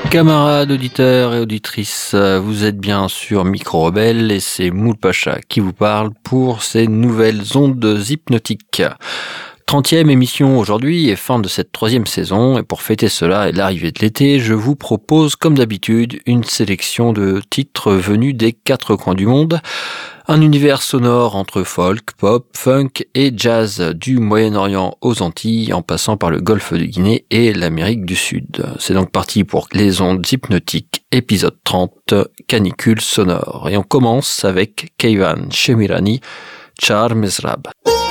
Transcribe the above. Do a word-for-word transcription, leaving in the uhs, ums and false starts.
Camarades auditeurs et auditrices, vous êtes bien sur Micro Rebelle et c'est Moul Pacha qui vous parle pour ces nouvelles ondes hypnotiques. trentième émission aujourd'hui et fin de cette troisième saison, et pour fêter cela et l'arrivée de l'été, je vous propose comme d'habitude une sélection de titres venus des quatre coins du monde, un univers sonore entre folk, pop, funk et jazz du Moyen-Orient aux Antilles en passant par le golfe de Guinée et l'Amérique du Sud. C'est donc parti pour les ondes hypnotiques, épisode trente, canicule sonore. Et on commence avec Keivan Shemirani, Char Mezrab.